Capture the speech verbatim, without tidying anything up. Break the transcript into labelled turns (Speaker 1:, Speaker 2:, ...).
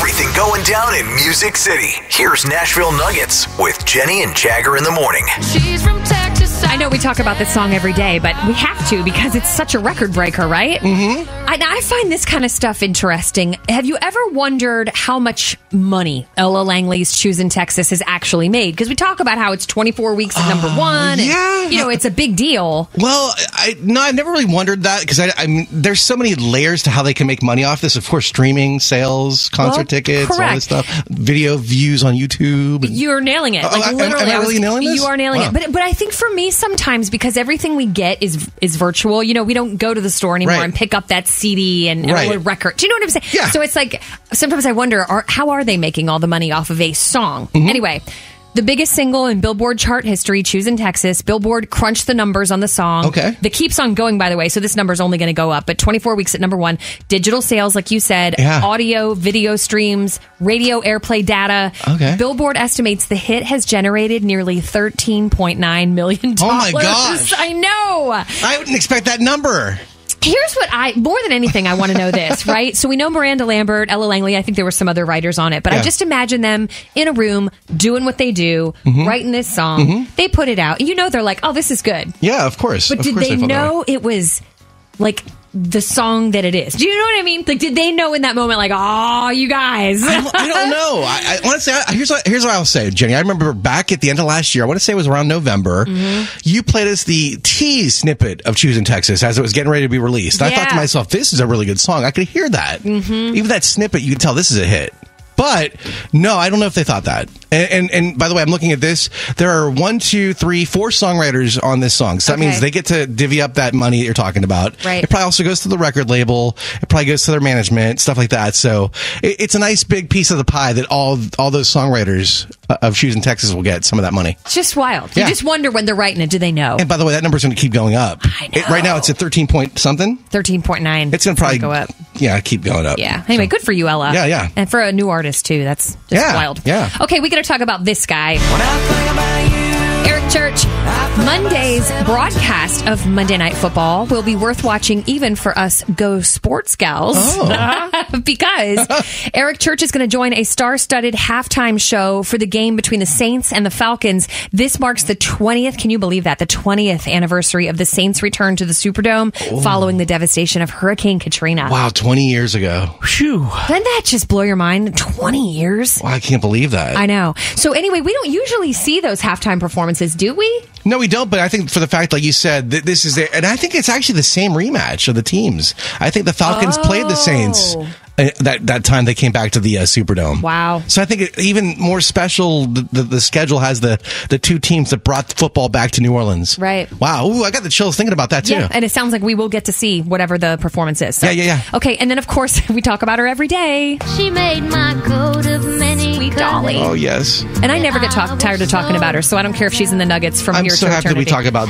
Speaker 1: Everything going down in Music City. Here's Nashville Nuggets with Jenny and Jagger in the morning.
Speaker 2: She's from Texas.
Speaker 3: I know we talk about this song every day, but we have to because it's such a record breaker, right?
Speaker 4: Mm-hmm.
Speaker 3: I, I find this kind of stuff interesting. Have you ever wondered how much money Ella Langley's Choosing Texas has actually made? Because we talk about how it's twenty-four weeks at number
Speaker 4: Uh,
Speaker 3: one. And,
Speaker 4: yeah.
Speaker 3: you know, it's a big deal.
Speaker 4: Well, I no, I never really wondered that because I, I mean, there's so many layers to how they can make money off this. Of course, streaming, sales, concert
Speaker 3: Well,
Speaker 4: tickets, all
Speaker 3: correct.
Speaker 4: this stuff, video views on YouTube. And,
Speaker 3: You're nailing it.
Speaker 4: Oh,
Speaker 3: Like
Speaker 4: am-
Speaker 3: literally,
Speaker 4: am I
Speaker 3: I was-
Speaker 4: really nailing this?
Speaker 3: You are nailing
Speaker 4: Wow.
Speaker 3: it. But but I think for me, sometimes because everything we get is is virtual. You know, we don't go to the store anymore
Speaker 4: Right.
Speaker 3: and pick up that C D and, and
Speaker 4: Right.
Speaker 3: a record. Do you know what I'm saying?
Speaker 4: Yeah.
Speaker 3: So it's like sometimes I wonder, are, how are they making all the money off of a song?
Speaker 4: Mm-hmm.
Speaker 3: Anyway. The biggest single in Billboard chart history, Choosing Texas. Billboard crunched the numbers on the song.
Speaker 4: Okay.
Speaker 3: That keeps on going, by the way, so this number's only going to go up. But twenty-four weeks at number one. Digital sales, like you said.
Speaker 4: Yeah.
Speaker 3: Audio, video streams, radio airplay data.
Speaker 4: Okay.
Speaker 3: Billboard estimates the hit has generated nearly thirteen point nine million dollars.
Speaker 4: Oh, my gosh.
Speaker 3: I know.
Speaker 4: I wouldn't expect that number.
Speaker 3: Here's what I, more than anything, I want to know this, right? So we know Miranda Lambert, Ella Langley, I think there were some other writers on it, but
Speaker 4: Yeah.
Speaker 3: I just imagine them in a room doing what they do,
Speaker 4: Mm-hmm.
Speaker 3: writing this song. They put it out. You know, they're like, oh, this is good.
Speaker 4: Yeah, of course.
Speaker 3: But
Speaker 4: Of
Speaker 3: did
Speaker 4: course
Speaker 3: they
Speaker 4: felt that way.
Speaker 3: know it was like the song that it is? Do you know what I mean? Like, did they know in that moment, like, oh, you guys?
Speaker 4: I don't, I don't know. I, I honestly, I, here's what here's what I'll say, Jenny. I remember back at the end of last year. I want to say it was around November.
Speaker 3: Mm-hmm.
Speaker 4: You played us the tease snippet of "Choosing Texas" as it was getting ready to be released. I thought to
Speaker 3: Yeah.
Speaker 4: myself, "This is a really good song." I could hear that.
Speaker 3: Mm-hmm.
Speaker 4: Even that snippet, you could tell this is a hit. But no, I don't know if they thought that. And, and and by the way, I'm looking at this. There are one, two, three, four songwriters on this song. So that
Speaker 3: Okay.
Speaker 4: means they get to divvy up that money that you're talking about.
Speaker 3: Right.
Speaker 4: It probably also goes to the record label. It probably goes to their management, stuff like that. So it, it's a nice big piece of the pie that all all those songwriters uh, of Choosing Texas will get some of that money.
Speaker 3: It's just wild. You
Speaker 4: Yeah.
Speaker 3: just wonder when they're writing it, do they know?
Speaker 4: And by the way, that number's going to keep going up.
Speaker 3: I
Speaker 4: It- right now,
Speaker 3: know.
Speaker 4: it's at thirteen point something.
Speaker 3: thirteen point nine.
Speaker 4: It's going to probably
Speaker 3: go up.
Speaker 4: Yeah, keep going up.
Speaker 3: Yeah. Anyway, good for you, Ella.
Speaker 4: Yeah, yeah.
Speaker 3: And for a new artist, too. That's just
Speaker 4: Yeah,
Speaker 3: wild.
Speaker 4: yeah.
Speaker 3: Okay, we got to talk about this guy. Eric Church. Monday's broadcast of Monday Night Football will be worth watching even for us Go Sports gals.
Speaker 4: Oh.
Speaker 3: Because Eric Church is going to join a star-studded halftime show for the game between the Saints and the Falcons. This marks the twentieth, can you believe that? The twentieth anniversary of the Saints' return to the Superdome following the devastation of Hurricane Katrina.
Speaker 4: Wow, twenty years ago. Phew.
Speaker 3: Doesn't that just blow your mind? twenty years?
Speaker 4: Wow, I can't believe that.
Speaker 3: I know. So anyway, we don't usually see those halftime performances, do we?
Speaker 4: No, we don't. But I think for the fact, like you said, that this is the, and I think it's actually the same rematch of the teams. I think the Falcons played the Saints
Speaker 3: Oh.
Speaker 4: uh, that that time they came back to the uh, Superdome.
Speaker 3: Wow.
Speaker 4: So I think it, even more special, the, the, the schedule has the the two teams that brought football back to New Orleans.
Speaker 3: Right.
Speaker 4: Wow. Ooh, I got the chills thinking about that too.
Speaker 3: Yeah, and it sounds like we will get to see whatever the performance is. So.
Speaker 4: Yeah, yeah, yeah.
Speaker 3: Okay, and then of course we talk about her every day.
Speaker 2: She made my coat of many
Speaker 3: Sweet
Speaker 2: colors.
Speaker 3: Dolly.
Speaker 4: Oh yes.
Speaker 3: And I never get talk- tired of talking about her, so I don't care if she's in the Nuggets from
Speaker 4: I'm
Speaker 3: here
Speaker 4: so
Speaker 3: to
Speaker 4: happy that we
Speaker 3: eternity.
Speaker 4: talk about